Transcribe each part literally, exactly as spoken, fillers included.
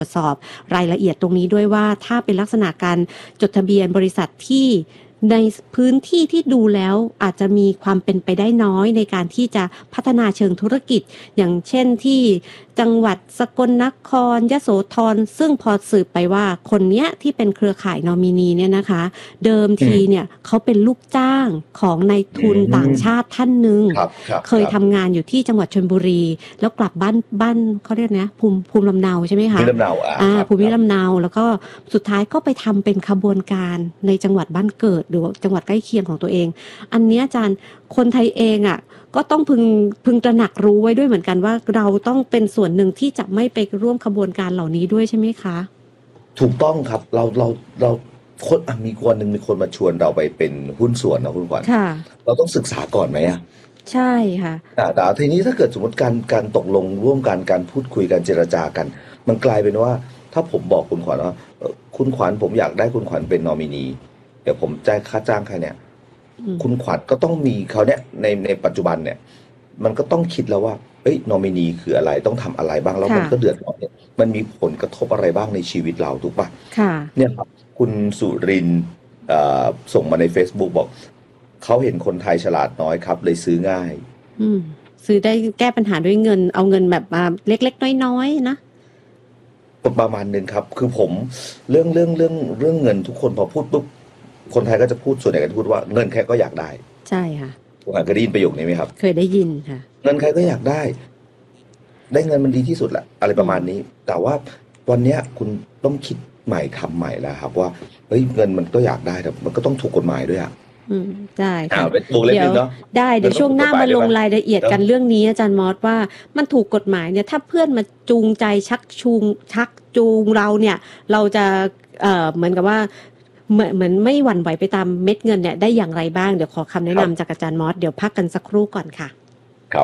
ตรวจสอบรายละเอียดตรงนี้ด้วยว่าถ้าเป็นลักษณะการจดทะเบียนบริษัทที่ในพื้นที่ที่ดูแล้วอาจจะมีความเป็นไปได้น้อยในการที่จะพัฒนาเชิงธุรกิจอย่างเช่นที่จังหวัดสกลนครยโสธรซึ่งพอสืบไปว่าคนเนี้ยที่เป็นเครือข่ายนอมินีเนี่ยนะคะเดิมทีเนี่ยเขาเป็นลูกจ้างของนายทุนต่างชาติท่านหนึ่งเคยทำงานอยู่ที่จังหวัดชลบุรีแล้วกลับบ้านบ้านเขาเรียกนะภูมิภูมิลำเนาใช่ไหมคะภูมิลำเนาอ่าภูมิลำเนาแล้วก็สุดท้ายก็ไปทำเป็นขบวนการในจังหวัดบ้านเกิดหรือจังหวัดใกล้เคียงของตัวเองอันนี้อาจารย์คนไทยเองอ่ะก็ต้องพึงพึงตระหนักรู้ไว้ด้วยเหมือนกันว่าเราต้องเป็นส่วนหนึ่งที่จะไม่ไปร่วมขบวนการเหล่านี้ด้วยใช่ไหมคะถูกต้องครับเราเราเราคนมีคนหนึ่งมีคนมาชวนเราไปเป็นหุ้นส่วนนะคุณขวัญเราต้องศึกษาก่อนไหมอ่ะใช่ค่ะแต่ทีนี้ถ้าเกิดสมมติการการตกลงร่วมกันการพูดคุยกันเจรจากันมันกลายเป็นว่าถ้าผมบอกคุณขวัญว่าคุณขวัญผมอยากได้คุณขวัญเป็นนอมินีเดี๋ยวผมจ่ายค่าจ้างใครเนี่ยคุณขวัญก็ต้องมีเขาเนี่ยในในปัจจุบันเนี่ยมันก็ต้องคิดแล้วว่าเอ้ยนอมินีคืออะไรต้องทำอะไรบ้างแล้วมันก็เดือดร้อนเนี่ยมันมีผลกระทบอะไรบ้างในชีวิตเราถูกปะเนี่ยครับคุณสุรินทร์ส่งมาใน Facebook บอกเขาเห็นคนไทยฉลาดน้อยครับเลยซื้อง่ายซื้อได้แก้ปัญหาด้วยเงินเอาเงินแบบเล็กๆน้อยๆนะประมาณนึงครับคือผมเรื่องเรื่องเรื่องเรื่องเงินทุกคนพอพูดปุ๊บคนไทยก็จะพูดส่วนใหญ่ก็จะพูดว่าเงินใครก็อยากได้ใช่ค่ะคุณอาจจะได้ยินประโยคนี้ไหมครับเคยได้ยินค่ะเงินใครก็อยากได้ได้เงินมันดีที่สุดแหละอะไรประมาณนี้แต่ว่าวันนี้คุณต้องคิดใหม่ทำใหม่แล้วครับว่าเฮ้ยเงินมันก็อยากได้แต่มันก็ต้องถูกกฎหมายด้วยอ่ะอืมได้ค่ะเดี๋ยวได้เดี๋ยวช่วงหน้ามาลงรายละเอียดกันเรื่องนี้อาจารย์มอสว่ามันถูกกฎหมายเนี่ยถ้าเพื่อนมาจูงใจชักชูงชักจูงเราเนี่ยเราจะเอ่อเหมือนกับว่าเหมือนเหมือนไม่หวั่นไหวไปตามเม็ดเงินเนี่ยได้อย่างไรบ้างเดี๋ยวขอคำแนะนำจากอาจารย์มอสเดี๋ยวพักกันสักครู่ก่อนค่ะครับ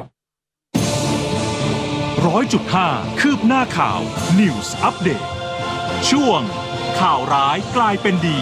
ร้อยจุดห้าคืบหน้าข่าว News Update ช่วงข่าวร้ายกลายเป็นดี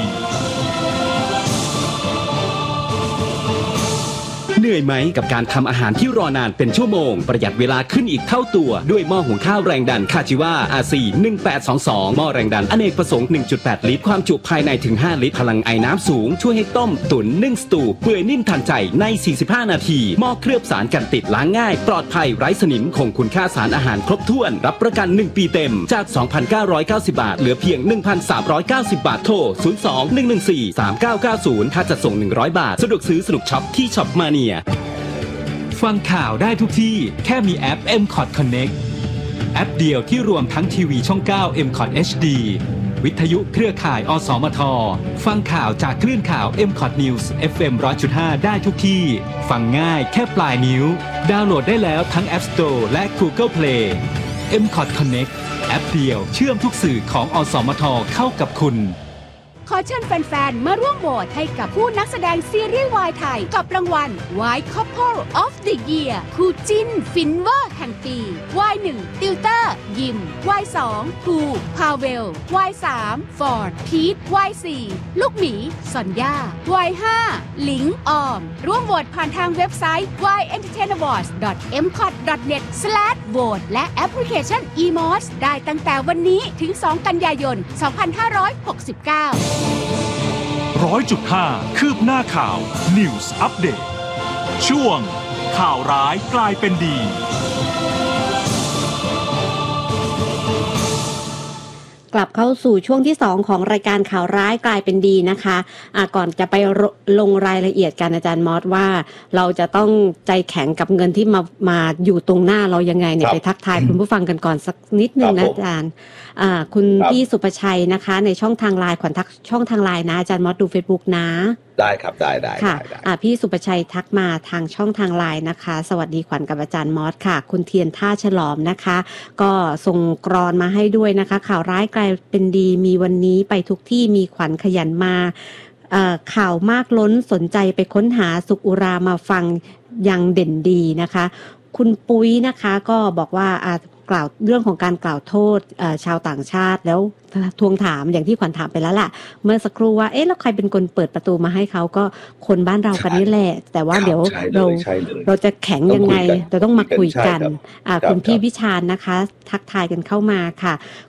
เหนื่อยไหมกับการทำอาหารที่รอนานเป็นชั่วโมงประหยัดเวลาขึ้นอีกเท่าตัวด้วยหม้อหุงข้าวแรงดันคาจิวา อาร์ ซี หนึ่งแปดสองสองหม้อแรงดันอเนกประสงค์ หนึ่งจุดแปด ลิตรความจุภายในถึงห้าลิตรพลังไอน้ำสูงช่วยให้ต้มตุ๋นนึ่งสตูเปื่อยนิ่มทันใจในสี่สิบห้านาทีหม้อเคลือบสารกันติดล้างง่ายปลอดภัยไร้สนิมคงคุณค่าสารอาหารครบถ้วนรับประกันหนึ่งปีเต็มจาก สองพันเก้าร้อยเก้าสิบ บาทเหลือเพียง หนึ่งพันสามร้อยเก้าสิบ บาทโทรศูนย์ สอง หนึ่ง หนึ่ง สี่ สาม เก้า เก้า ศูนย์ถ้าจะส่งหนึ่งร้อยบาทสะดวกซื้อสนุกช็อปที่ช็อปมาเนียฟังข่าวได้ทุกที่แค่มีแอป เอ็ม คอท Connect แอปเดียวที่รวมทั้งทีวีช่อง เก้า เอ็ม คอท เอช ดี วิทยุเครือข่ายอสมทฟังข่าวจากคลื่นข่าว เอ็ม คอท News เอฟ เอ็ม หนึ่งร้อยจุดห้า ได้ทุกที่ฟังง่ายแค่ปลายนิ้วดาวน์โหลดได้แล้วทั้ง App Store และ Google Play เอ็ม คอท Connect แอปเดียวเชื่อมทุกสื่อของอสมทเข้ากับคุณขอเชิญแฟนๆมาร่วมโหวตให้กับผู้นักแสดงซีรีส์วายไทยกับรางวัล Y Couple of the Year คู่จิ้นฟินเวอร์แห่งปี วาย หนึ่ง ติวเตอร์ยิม วาย สอง ภูพาเวล วาย สาม ฟอร์ดพีท วาย สี่ ลูกหมีซอนย่า วาย ห้า หลิงออมร่วมโหวตผ่านทางเว็บไซต์ วาย เอ็นเตอร์เทน อวอร์ดส์ ดอท เอ็ม คอท ดอท เน็ต สแลช โหวต และแอปพลิเคชัน อี มอส ได้ตั้งแต่วันนี้ถึง สองกันยายน สองพันห้าร้อยหกสิบเก้าร้อยจุดห้าคืบหน้าข่าว News Update ช่วงข่าวร้ายกลายเป็นดีกลับเข้าสู่ช่วงที่สองของรายการข่าวร้ายกลายเป็นดีนะคะอ่ะก่อนจะไปลงรายละเอียดกันอาจารย์มอสว่าเราจะต้องใจแข็งกับเงินที่มามาอยู่ตรงหน้าเรายังไงเนี่ยไปทักทายคุณผู้ฟังกันก่อนสักนิดนึงนะอาจารย์อ่าคุณพี่สุประชัยนะคะในช่องทางไลน์ขวัญทักช่องทางไลน์นะอาจารย์มอสดู Facebook นะได้ครับได้ได้ค่ะอ่าพี่สุประชัยทักมาทางช่องทางไลน์นะคะสวัสดีขวัญกับอาจารย์มอสค่ะคุณเทียนท่าฉลอมนะคะก็ส่งกรอนมาให้ด้วยนะคะข่าวร้ายกลายเป็นดีมีวันนี้ไปทุกที่มีขวัญขยันมาข่าวมากล้นสนใจไปค้นหาสุขอุรามาฟังยังเด่นดีนะคะคุณปุ้ยนะคะก็บอกว่ากล่าวเรื่องของการกล่าวโทษชาวต่างชาติแล้วทวงถามอย่างที่ขวัญถามไปแล้วล่ะเมื่อสักครู่ว่าเอ๊ะแล้วใครเป็นคนเปิดประตูมาให้เขาก็คนบ้านเรากันนี่แหละแต่ว่าเดี๋ยวเราเราจะแข็งยังไงเราต้องมาคุยกันคุณพี่วิชาญนะคะทักทายกันเข้ามาค่ะ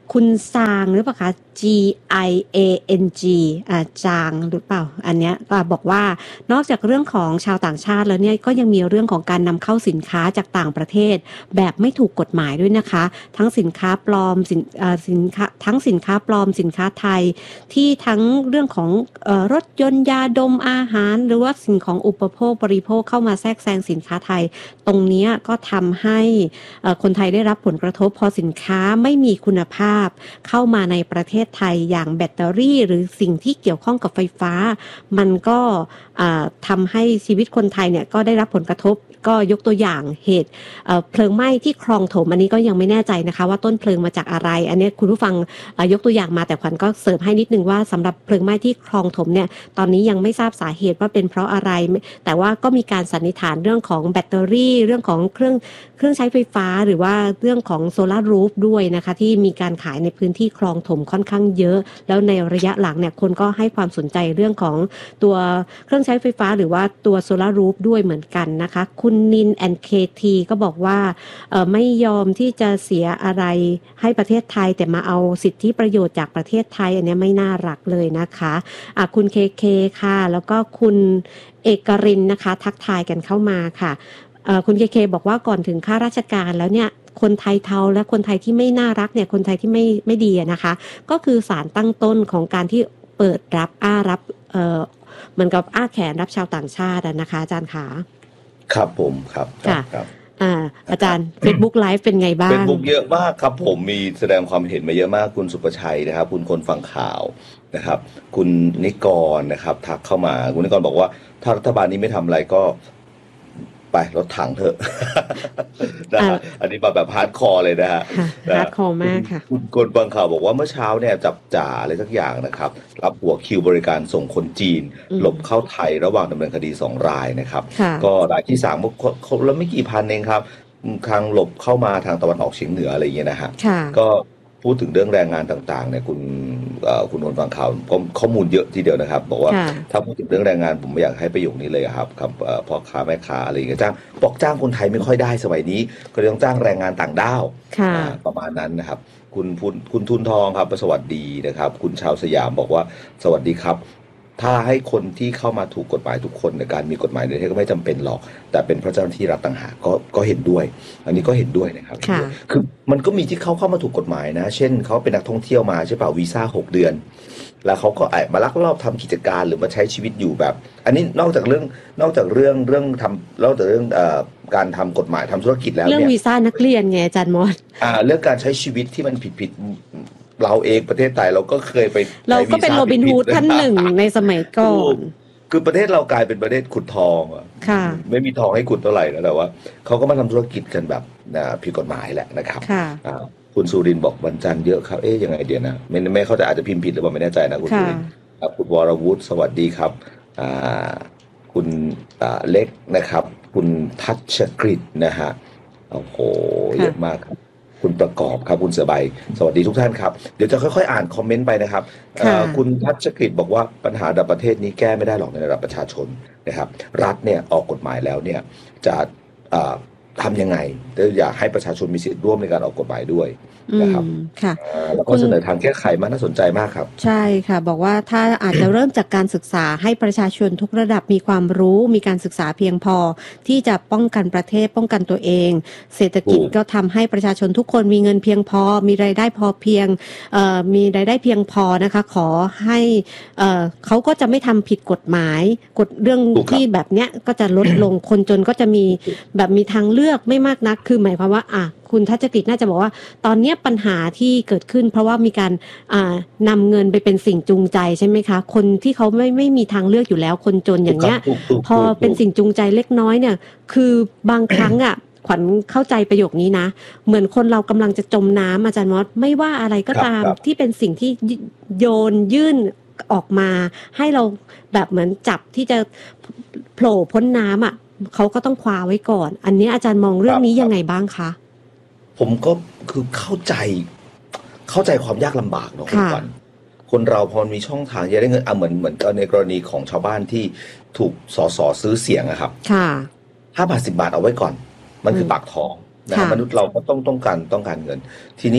คุณซางหรือเปล่าคะ G I A N G อ่าจางหรือเปล่าอันเนี้ยก็บอกว่านอกจากเรื่องของชาวต่างชาติแล้วเนี่ยก็ยังมีเรื่องของการนำเข้าสินค้าจากต่างประเทศแบบไม่ถูกกฎหมายด้วยนะคะทั้งสินค้าปลอมสินอ่าสินค้าทั้งสินค้าปลอมสินค้าไทยที่ทั้งเรื่องของเอ่อรถยนต์ยาดมอาหารหรือว่าสิ่งของอุปโภคบริโภคเข้ามาแทรกแซงสินค้าไทยตรงนี้ก็ทำให้คนไทยได้รับผลกระทบพอสินค้าไม่มีคุณภาพเข้ามาในประเทศไทยอย่างแบตเตอรี่หรือสิ่งที่เกี่ยวข้องกับไฟฟ้ามันก็ทำให้ชีวิตคนไทยเนี่ยก็ได้รับผลกระทบก็ยกตัวอย่างเหตุเพลิงไหม้ที่คลองถมอันนี้ก็ยังไม่แน่ใจนะคะว่าต้นเพลิงมาจากอะไรอันนี้คุณผู้ฟังยกตัวอย่างมาแต่ขวัญก็เสริมให้นิดนึงว่าสำหรับเพลิงไหม้ที่คลองถมเนี่ยตอนนี้ยังไม่ทราบสาเหตุว่าเป็นเพราะอะไรแต่ว่าก็มีการสันนิษฐานเรื่องของแบตเตอรี่เรื่องของเครื่องเครื่องใช้ไฟฟ้าหรือว่าเรื่องของโซลาร์รูฟด้วยนะคะที่มีการขายในพื้นที่คลองถมค่อนข้างเยอะแล้วในระยะหลังเนี่ยคนก็ให้ความสนใจเรื่องของตัวเครื่องใช้ไฟฟ้าหรือว่าตัวโซลาร์รูฟด้วยเหมือนกันนะคะคุณนินแอนเคทีก็บอกว่าเอ่อไม่ยอมที่จะเสียอะไรให้ประเทศไทยแต่มาเอาสิทธิประโยชน์จากประเทศไทยอันนี้ไม่น่ารักเลยนะคะอ่ะคุณเคเคค่ะแล้วก็คุณเอกรินนะคะทักทายกันเข้ามาค่ะคุณเคเคบอกว่าก่อนถึงข้าราชการแล้วเนี่ยคนไทยเทาและคนไทยที่ไม่น่ารักเนี่ยคนไทยที่ไม่ไม่ดีนะคะก็คือสารตั้งต้นของการที่เปิดรับอ้ารับเอ่อเหมือนกับอ้าแขนรับชาวต่างชาตินะคะอาจารย์ขาครับผมครับครับอ่าอาจารย์ Facebook Live เป็นไงบ้าง Facebook เยอะมากครับผมมีแสดงความเห็นมาเยอะมากคุณสุประชัยนะครับคุณคนฟังข่าวนะครับคุณนิกรนะครับทักเข้ามาคุณนิกรบอกว่าถ้ารัฐบาลนี้ไม่ทำอะไรก็ไปรถถังเถอะนะฮะอันนี้มาแบบฮาร์ดคอร์เลยนะฮะฮาร์ดคอร์มากค่ะคุณคนฟังข่าวบอกว่าเมื่อเช้าเนี่ยจับจ่าอะไรสักอย่างนะครับรับหัวคิวบริการส่งคนจีนหลบเข้าไทยระหว่างดำเนินคดีสองรายนะครับก็รายที่สามเขาแล้วไม่กี่พันเองครับทางหลบเข้ามาทางตะวันออกเฉียงเหนืออะไรอย่างเงี้ยนะฮะก็พูดถึงเรื่องแรงงานต่างๆเนี่ยคุณคุณคนฟังข่าวข้อมูลเยอะทีเดียวนะครับบอกว่าถ้าพูดถึงเรื่องแรงงานผมไม่อยากให้ประโยคนี้เลยครับครับพ่อค้าแม่ค้าอะไรอย่างเงี้ยจ้างบอกจ้างคนไทยไม่ค่อยได้สมัยนี้ก็เลยต้องจ้างแรงงานต่างด้าวประมาณนั้นนะครับคุณคุณทุนทองครับสวัสดีนะครับคุณชาวสยามบอกว่าสวัสดีครับถ้าให้คนที่เข้ามาถูกกฎหมายทุกคนในการมีกฎหมายในประเทศก็ไม่จำเป็นหรอกแต่เป็นพระเจ้าหน้าที่รัฐต่างหากก็ก็เห็นด้วยอันนี้ก็เห็นด้วยนะครับคือมันก็มีที่เขาเข้ามาถูกกฎหมายนะเช่นเขาเป็นนักท่องเที่ยวมาใช่เปล่าวีซ่าหกเดือนแล้วเขาก็แอบมาลักลอบทำกิจการหรือมาใช้ชีวิตอยู่แบบอันนี้นอกจากเรื่องนอกจากเรื่องเรื่องทำนอกจากเรื่องเอ่อการทำกฎหมายทำธุรกิจแล้วเนี่ยเรื่องวีซ่านักเรียนไงอาจารย์มอสอ่าเรื่องการใช้ชีวิตที่มันผิดผิดเราเองประเทศไทยเราก็เคยไปเราก็เป็นโรบินฮูดท่านหนึ่งในสมัยก่อนคือประเทศเรากลายเป็นประเทศขุดทองอ่ะไม่มีทองให้ขุดเท่าไหร่แล้วแต่ว่าเขาก็มาทำธุรกิจกันแบบผิดกฎหมายแหละนะครับคุณสุรินทร์บอกวันจันทร์เยอะครับเอ๊ยยังไงเดี๋ยวนะไม่ไม่เข้าใจอาจจะพิมพ์ผิดหรือเปล่าไม่แน่ใจนะคุณสุรินทร์ครับคุณวรวุฒิสวัสดีครับคุณเล็กนะครับคุณทัชกฤษนะฮะโอ้โหเยอะมากครับคุณประกอบครับคุณเสือใบสวัสดีทุกท่านครับเดี๋ยวจะค่อยๆอ่านคอมเมนต์ไปนะครับคุณทัชกฤษบอกว่าปัญหาระดับประเทศนี้แก้ไม่ได้หรอกในระดับประชาชนนะครับรัฐเนี่ยออกกฎหมายแล้วเนี่ยจะทำยังไงอยากให้ประชาชนมีสิทธิ์ร่วมในการออกกฎหมายด้วยนะครับค่ะแล้วก็เสนอทางแก้ไขมาน่าสนใจมากครับใช่ค่ะบอกว่าถ้าอาจจะเริ่มจากการศึกษาให้ประชาชนทุกระดับมีความรู้มีการศึกษาเพียงพอที่จะป้องกันประเทศป้องกันตัวเองเศรษฐกิจก็ทำให้ประชาชนทุกคนมีเงินเพียงพอมีรายได้พอเพียงเอ่อมีรายได้เพียงพอนะคะขอให้เอ่อเขาก็จะไม่ทำผิดกฎหมายกฎเรื่องที่แบบเนี้ยก็จะลดลงคนจนก็จะมีแบบมีทางเลือกไม่มากนักคือหมายความว่าอ่ะคุณทัชกฤษน่าจะบอกว่าตอนนี้ปัญหาที่เกิดขึ้นเพราะว่ามีการนำเงินไปเป็นสิ่งจูงใจใช่ไหมคะคนที่เขาไม่ไม่มีทางเลือกอยู่แล้วคนจนอย่างเงี้ยพอเป็นสิ่งจูงใจเล็กน้อยเนี่ยคือบางครั้งอ่ะขวัญเข้าใจประโยคนี้นะเหมือนคนเรากำลังจะจมน้ำอาจารย์มอสไม่ว่าอะไรก็ตามที่เป็นสิ่งที่โยนยื่นออกมาให้เราแบบเหมือนจับที่จะโผล่พ้นน้ำอ่ะเขาก็ต้องคว้าไว้ก่อนอันนี้อาจารย์มองเรื่องนี้ยังไงบ้างคะผมก็คือเข้าใจเข้าใจความยากลำบากเนาะคุณขวัญคนเราพอมีช่องทางจะได้เงินอ่ะเหมือนเหมือนในกรณีของชาวบ้านที่ถูกสสซื้อเสียงอะครับห้าบาทสิบบาทเอาไว้ก่อนมันคือปากท้องนะมนุษย์เราก็ต้องต้องการต้องการเงินทีนี้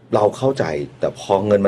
เราเข้าใจแต่พอเงินมัน